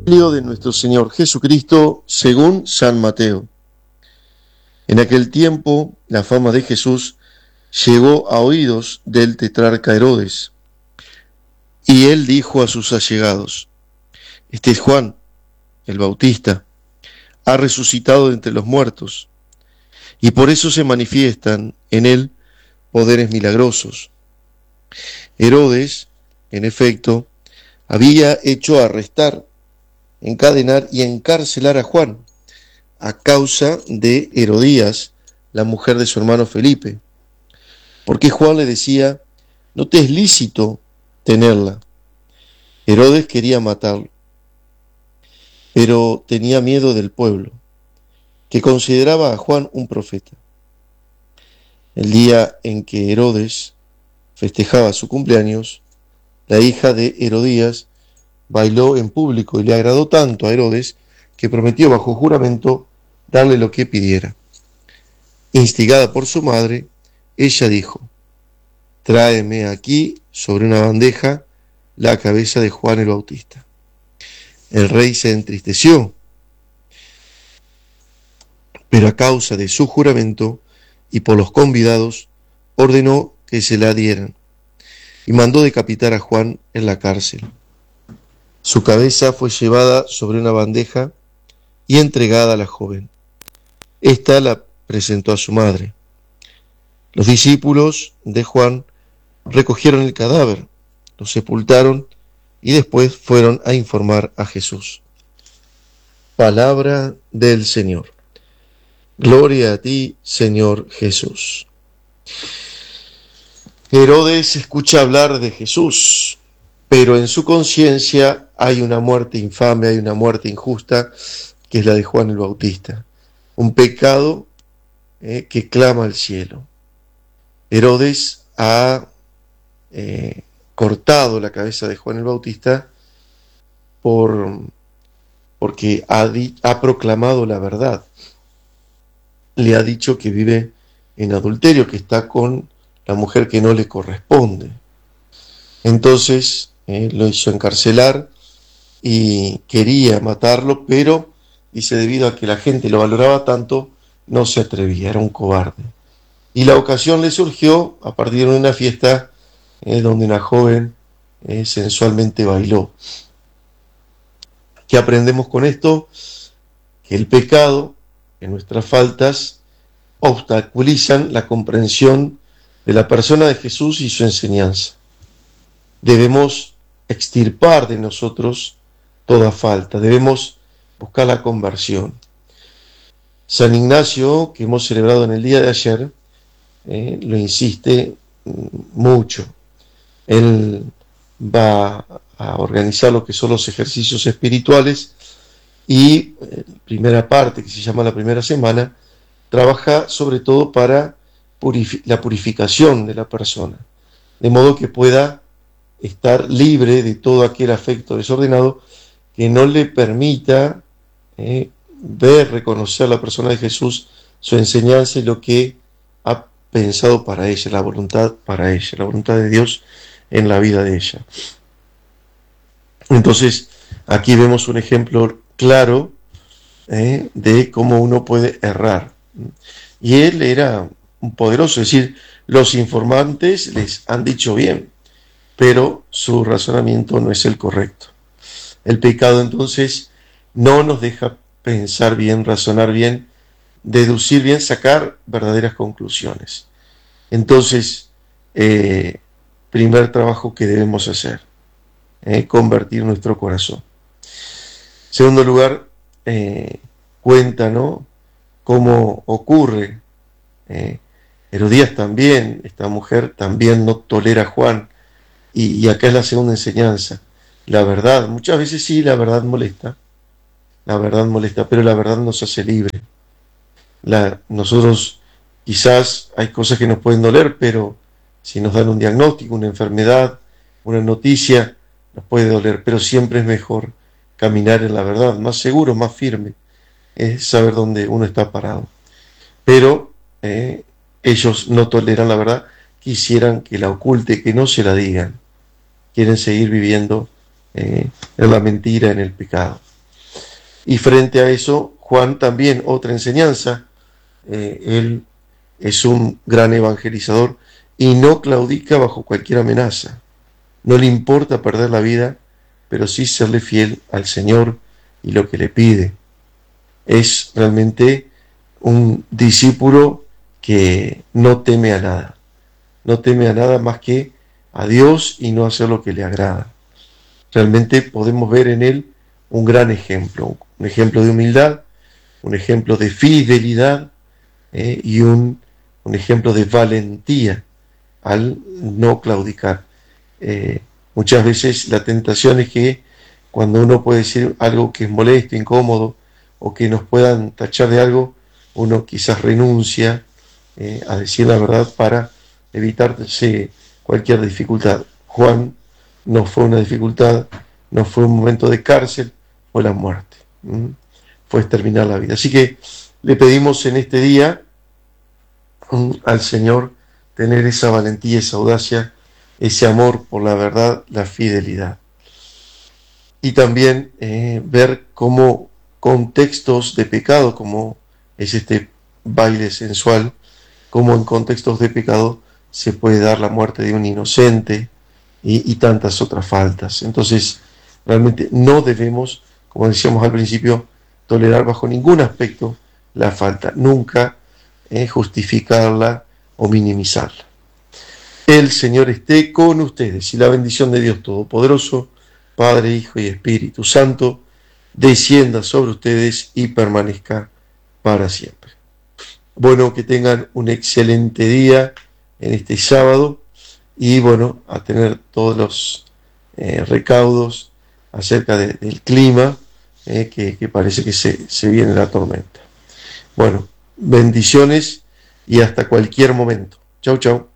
Evangelio de nuestro Señor Jesucristo según San Mateo. En aquel tiempo, la fama de Jesús llegó a oídos del tetrarca Herodes, y él dijo a sus allegados: Este es Juan, el Bautista, ha resucitado de entre los muertos, y por eso se manifiestan en él poderes milagrosos. Herodes, en efecto, había hecho arrestar, encadenar y encarcelar a Juan, a causa de Herodías, la mujer de su hermano Felipe, porque Juan le decía: no te es lícito tenerla. Herodes quería matarlo, pero tenía miedo del pueblo, que consideraba a Juan un profeta. El día en que Herodes festejaba su cumpleaños, la hija de Herodías bailó en público y le agradó tanto a Herodes que prometió bajo juramento darle lo que pidiera. Instigada por su madre, ella dijo: tráeme aquí sobre una bandeja la cabeza de Juan el Bautista. El rey se entristeció, pero a causa de su juramento y por los convidados, ordenó que se la dieran y mandó decapitar a Juan en la cárcel. Su cabeza fue llevada sobre una bandeja y entregada a la joven. Esta la presentó a su madre. Los discípulos de Juan recogieron el cadáver, lo sepultaron y después fueron a informar a Jesús. Palabra del Señor. Gloria a ti, Señor Jesús. Herodes escucha hablar de Jesús, pero en su conciencia hay una muerte infame, hay una muerte injusta, que es la de Juan el Bautista. Un pecado que clama al cielo. Herodes ha cortado la cabeza de Juan el Bautista porque ha proclamado la verdad. Le ha dicho que vive en adulterio, que está con la mujer que no le corresponde. Entonces lo hizo encarcelar y quería matarlo, pero dice, debido a que la gente lo valoraba tanto, no se atrevía, era un cobarde. Y la ocasión le surgió a partir de una fiesta donde una joven sensualmente bailó. ¿Qué aprendemos con esto? Que el pecado, que nuestras faltas, obstaculizan la comprensión de la persona de Jesús y su enseñanza. Debemos extirpar de nosotros toda falta, debemos buscar la conversión. San Ignacio, que hemos celebrado en el día de ayer, lo insiste mucho. Él va a organizar lo que son los ejercicios espirituales y primera parte, que se llama la primera semana, trabaja sobre todo para la purificación de la persona, de modo que pueda estar libre de todo aquel afecto desordenado que no le permita ver, reconocer la persona de Jesús, su enseñanza y lo que ha pensado para ella, la voluntad para ella, la voluntad de Dios en la vida de ella. Entonces, aquí vemos un ejemplo claro de cómo uno puede errar. Y él era un poderoso, es decir, los informantes les han dicho bien, pero su razonamiento no es el correcto. El pecado entonces no nos deja pensar bien, razonar bien, deducir bien, sacar verdaderas conclusiones. Entonces, primer trabajo que debemos hacer, convertir nuestro corazón. Segundo lugar, cuenta, ¿no?, cómo ocurre. Herodías también, esta mujer también no tolera a Juan, y acá es la segunda enseñanza. La verdad, muchas veces sí, la verdad molesta, pero la verdad nos hace libre. Nosotros quizás hay cosas que nos pueden doler, pero si nos dan un diagnóstico, una enfermedad, una noticia, nos puede doler, pero siempre es mejor caminar en la verdad, más seguro, más firme, es saber dónde uno está parado. Pero ellos no toleran la verdad, quisieran que la oculte, que no se la digan, quieren seguir viviendo en la mentira, en el pecado. Y frente a eso, Juan también, otra enseñanza, él es un gran evangelizador y no claudica bajo cualquier amenaza. No le importa perder la vida, pero sí serle fiel al Señor y lo que le pide. Es realmente un discípulo que no teme a nada. No teme a nada más que a Dios y no hacer lo que le agrada. Realmente podemos ver en él un gran ejemplo, un ejemplo de humildad, un ejemplo de fidelidad y un ejemplo de valentía al no claudicar. Muchas veces la tentación es que cuando uno puede decir algo que es molesto, incómodo, o que nos puedan tachar de algo, uno quizás renuncia a decir la verdad para evitarse cualquier dificultad. Juan no fue una dificultad, no fue un momento de cárcel, fue la muerte, fue exterminar la vida. Así que le pedimos en este día al Señor tener esa valentía, esa audacia, ese amor por la verdad, la fidelidad. Y también ver cómo contextos de pecado, como es este baile sensual, cómo en contextos de pecado se puede dar la muerte de un inocente y tantas otras faltas. Entonces, realmente no debemos, como decíamos al principio, tolerar bajo ningún aspecto la falta, nunca justificarla o minimizarla. El Señor esté con ustedes y la bendición de Dios Todopoderoso, Padre, Hijo y Espíritu Santo, descienda sobre ustedes y permanezca para siempre. Bueno, que tengan un excelente día en este sábado y bueno, a tener todos los recaudos acerca del clima, que parece que se viene la tormenta. Bueno, bendiciones y hasta cualquier momento. Chau, chau.